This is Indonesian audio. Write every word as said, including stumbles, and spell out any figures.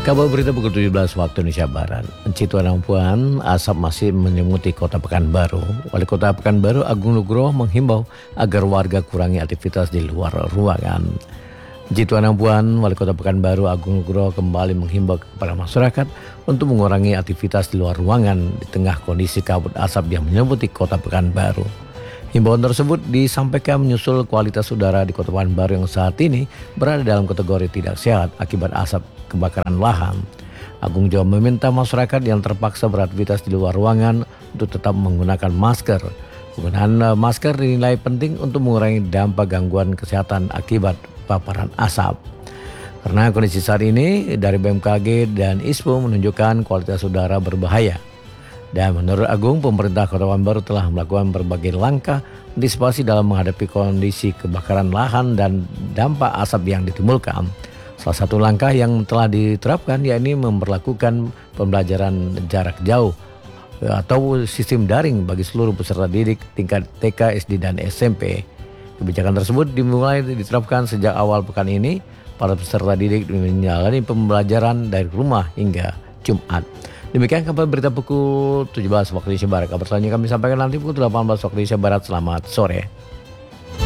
Kabar berita pukul tujuh belas waktu Indonesia Barat. Cituanang Puan, asap masih menyelimuti kota Pekanbaru. Wali kota Pekanbaru Agung Nugroho menghimbau agar warga kurangi aktivitas di luar ruangan. Cituanang Puan, Wali kota Pekanbaru Agung Nugroho kembali menghimbau kepada masyarakat untuk mengurangi aktivitas di luar ruangan di tengah kondisi kabut asap yang menyelimuti kota Pekanbaru. Himbauan tersebut disampaikan menyusul kualitas udara di kota Pekanbaru yang saat ini berada dalam kategori tidak sehat akibat asap kebakaran lahan. Agung juga meminta masyarakat yang terpaksa beraktivitas di luar ruangan untuk tetap menggunakan masker. Penggunaan masker dinilai penting untuk mengurangi dampak gangguan kesehatan akibat paparan asap. Karena kondisi saat ini dari B M K G dan I S P U menunjukkan kualitas udara berbahaya. Dan menurut Agung, pemerintah Kota Pekanbaru telah melakukan berbagai langkah antisipasi dalam menghadapi kondisi kebakaran lahan dan dampak asap yang ditimbulkan. Salah satu langkah yang telah diterapkan yakni memperlakukan pembelajaran jarak jauh atau sistem daring bagi seluruh peserta didik tingkat T K, S D, dan S M P. Kebijakan tersebut dimulai diterapkan sejak awal pekan ini. Para peserta didik menjalani pembelajaran dari rumah hingga Jumat. Demikian kabar berita pukul tujuh belas waktu Indonesia Barat. Kabar selanjutnya kami sampaikan nanti pukul delapan belas waktu Indonesia Barat. Selamat sore.